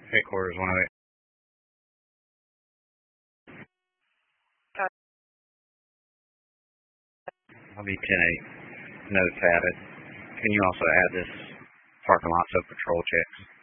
Headquarters 108. I'll be 10-8. Notes added. Can you also add this parking lot to patrol checks?